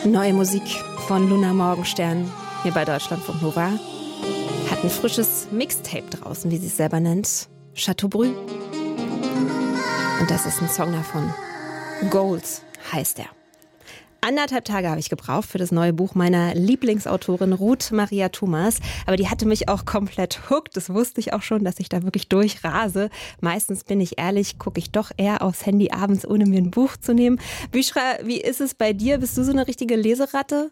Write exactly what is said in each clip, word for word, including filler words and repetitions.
Neue Musik von Luna Morgenstern hier bei Deutschlandfunk Nova. Hat ein frisches Mixtape draußen, wie sie es selber nennt. Chateaubrü. Und das ist ein Song davon. Gold heißt er. Anderthalb Tage habe ich gebraucht für das neue Buch meiner Lieblingsautorin Ruth Maria Thomas. Aber die hatte mich auch komplett hooked. Das wusste ich auch schon, dass ich da wirklich durchrase. Meistens, bin ich ehrlich, gucke ich doch eher aufs Handy abends, ohne mir ein Buch zu nehmen. Büschra, wie ist es bei dir? Bist du so eine richtige Leseratte?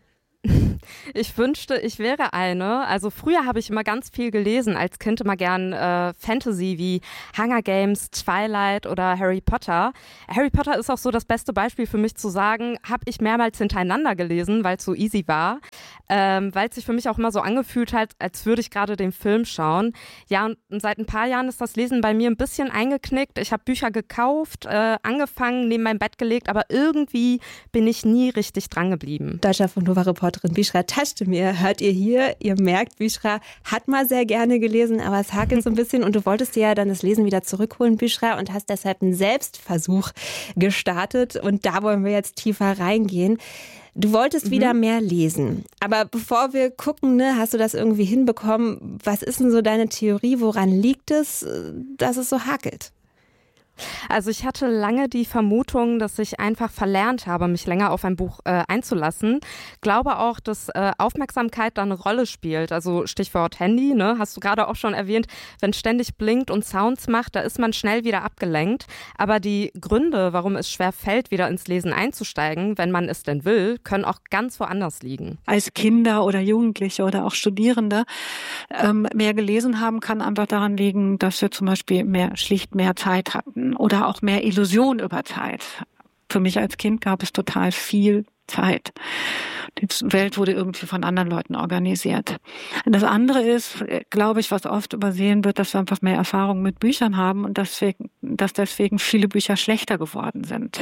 Ich wünschte, ich wäre eine. Also früher habe ich immer ganz viel gelesen, als Kind immer gern äh, Fantasy wie Hunger Games, Twilight oder Harry Potter. Harry Potter ist auch so das beste Beispiel für mich zu sagen, habe ich mehrmals hintereinander gelesen, weil es so easy war, ähm, weil es sich für mich auch immer so angefühlt hat, als würde ich gerade den Film schauen. Ja, und seit ein paar Jahren ist das Lesen bei mir ein bisschen eingeknickt. Ich habe Bücher gekauft, äh, angefangen, neben meinem Bett gelegt, aber irgendwie bin ich nie richtig dran geblieben. Deutschlandfunk Nova Reporterin Büschra Taschdemir hört ihr hier. Ihr merkt, Büschra hat mal sehr gerne gelesen, aber es hakelt so ein bisschen und du wolltest dir ja dann das Lesen wieder zurückholen, Büschra, und hast deshalb einen Selbstversuch gestartet und da wollen wir jetzt tiefer reingehen. Du wolltest mhm. wieder mehr lesen, aber bevor wir gucken, ne, hast du das irgendwie hinbekommen? Was ist denn so deine Theorie? Woran liegt es, dass es so hakelt? Also ich hatte lange die Vermutung, dass ich einfach verlernt habe, mich länger auf ein Buch äh, einzulassen. Glaube auch, dass äh, Aufmerksamkeit da eine Rolle spielt. Also Stichwort Handy, ne, hast du gerade auch schon erwähnt, wenn ständig blinkt und Sounds macht, da ist man schnell wieder abgelenkt. Aber die Gründe, warum es schwer fällt, wieder ins Lesen einzusteigen, wenn man es denn will, können auch ganz woanders liegen. Als Kinder oder Jugendliche oder auch Studierende ähm, mehr gelesen haben, kann einfach daran liegen, dass wir zum Beispiel mehr, schlicht mehr Zeit hatten. Oder auch mehr Illusion über Zeit. Für mich als Kind gab es total viel Zeit. Die Welt wurde irgendwie von anderen Leuten organisiert. Und das andere ist, glaube ich, was oft übersehen wird, dass wir einfach mehr Erfahrung mit Büchern haben und deswegen, dass deswegen viele Bücher schlechter geworden sind.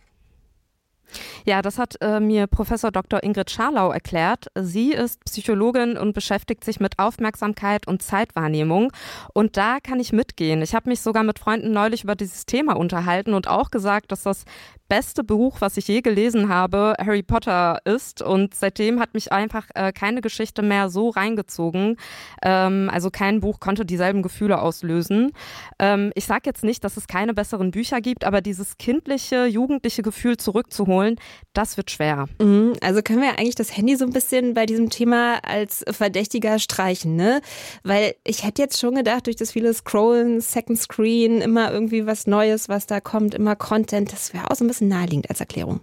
Ja, das hat äh, mir Professor Doktor Ingrid Scharlau erklärt. Sie ist Psychologin und beschäftigt sich mit Aufmerksamkeit und Zeitwahrnehmung. Und da kann ich mitgehen. Ich habe mich sogar mit Freunden neulich über dieses Thema unterhalten und auch gesagt, dass das beste Buch, was ich je gelesen habe, Harry Potter ist. Und seitdem hat mich einfach äh, keine Geschichte mehr so reingezogen. Ähm, also kein Buch konnte dieselben Gefühle auslösen. Ähm, ich sage jetzt nicht, dass es keine besseren Bücher gibt, aber dieses kindliche, jugendliche Gefühl zurückzuholen, das wird schwer. Mhm, also können wir eigentlich das Handy so ein bisschen bei diesem Thema als Verdächtiger streichen, ne? Weil ich hätte jetzt schon gedacht, durch das viele Scrollen, Second Screen, immer irgendwie was Neues, was da kommt, immer Content, das wäre auch so ein bisschen naheliegend als Erklärung.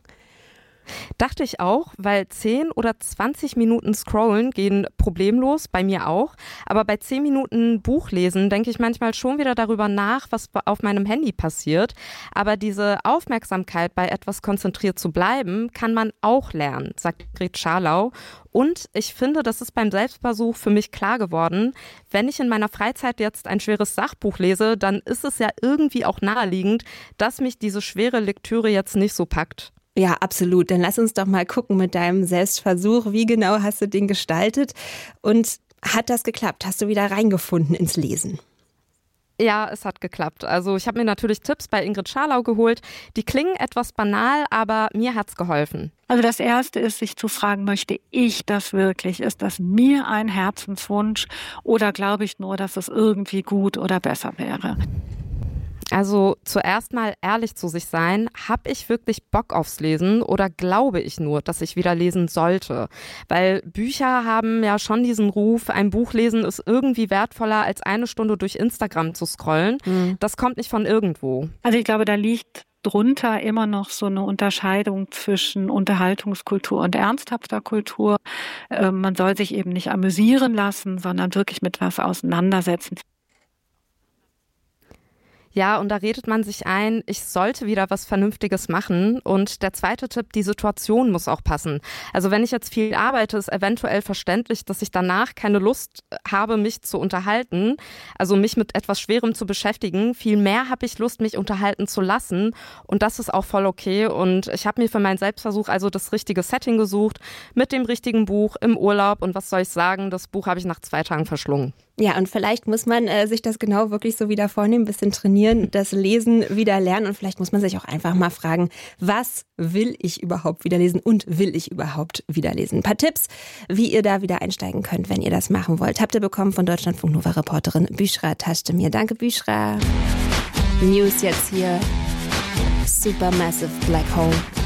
Dachte ich auch, weil zehn oder zwanzig Minuten Scrollen gehen problemlos, bei mir auch. Aber bei zehn Minuten Buchlesen denke ich manchmal schon wieder darüber nach, was auf meinem Handy passiert. Aber diese Aufmerksamkeit, bei etwas konzentriert zu bleiben, kann man auch lernen, sagt Ingrid Scharlau. Und ich finde, das ist beim Selbstversuch für mich klar geworden, wenn ich in meiner Freizeit jetzt ein schweres Sachbuch lese, dann ist es ja irgendwie auch naheliegend, dass mich diese schwere Lektüre jetzt nicht so packt. Ja, absolut. Dann lass uns doch mal gucken mit deinem Selbstversuch. Wie genau hast du den gestaltet? Und hat das geklappt? Hast du wieder reingefunden ins Lesen? Ja, es hat geklappt. Also ich habe mir natürlich Tipps bei Ingrid Scharlau geholt. Die klingen etwas banal, aber mir hat's geholfen. Also das Erste ist, sich zu fragen, möchte ich das wirklich? Ist das mir ein Herzenswunsch oder glaube ich nur, dass es irgendwie gut oder besser wäre? Also zuerst mal ehrlich zu sich sein, habe ich wirklich Bock aufs Lesen oder glaube ich nur, dass ich wieder lesen sollte? Weil Bücher haben ja schon diesen Ruf, ein Buch lesen ist irgendwie wertvoller als eine Stunde durch Instagram zu scrollen. Mhm. Das kommt nicht von irgendwo. Also ich glaube, da liegt drunter immer noch so eine Unterscheidung zwischen Unterhaltungskultur und ernsthafter Kultur. Äh, man soll sich eben nicht amüsieren lassen, sondern wirklich mit was auseinandersetzen. Ja, und da redet man sich ein, ich sollte wieder was Vernünftiges machen. Und der zweite Tipp, die Situation muss auch passen. Also wenn ich jetzt viel arbeite, ist eventuell verständlich, dass ich danach keine Lust habe, mich zu unterhalten, also mich mit etwas Schwerem zu beschäftigen. Vielmehr habe ich Lust, mich unterhalten zu lassen. Und das ist auch voll okay. Und ich habe mir für meinen Selbstversuch also das richtige Setting gesucht, mit dem richtigen Buch im Urlaub. Und was soll ich sagen, das Buch habe ich nach zwei Tagen verschlungen. Ja, und vielleicht muss man äh, sich das genau wirklich so wieder vornehmen, ein bisschen trainieren, das Lesen wieder lernen und vielleicht muss man sich auch einfach mal fragen, was will ich überhaupt wieder lesen und will ich überhaupt wieder lesen? Ein paar Tipps, wie ihr da wieder einsteigen könnt, wenn ihr das machen wollt, habt ihr bekommen von Deutschlandfunk Nova-Reporterin Büchra Taschdemir. Danke, Büchra. News jetzt hier. Supermassive Black Hole.